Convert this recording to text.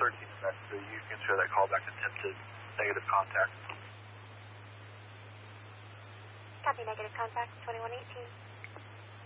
13 next, so you can show that callback attempted negative contact. Copy, negative contact, 2118.